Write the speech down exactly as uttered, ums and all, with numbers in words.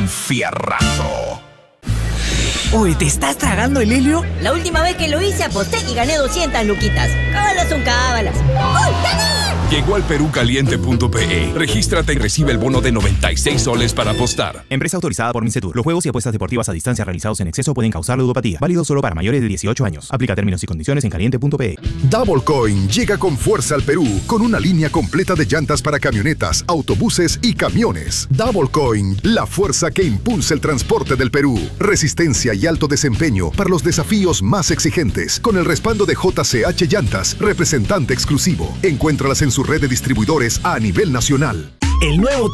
fierrazo. Oye, ¿te estás tragando el helio? La última vez que lo hice aposté y gané doscientas luquitas. Cábalas son cábalas. ¡Uy, gané! Llegó al perú caliente punto pe e. Regístrate y recibe el bono de noventa y seis soles para apostar. Empresa autorizada por Mincetur. Los juegos y apuestas deportivas a distancia realizados en exceso pueden causar ludopatía. Válido solo para mayores de dieciocho años. Aplica términos y condiciones en caliente punto pe e. Double Coin llega con fuerza al Perú con una línea completa de llantas para camionetas, autobuses y camiones. Double Coin, la fuerza que impulsa el transporte del Perú. Resistencia y alto desempeño para los desafíos más exigentes. Con el respaldo de J C H Llantas, representante exclusivo. Encuéntralas en su red de distribuidores a nivel nacional. El nuevo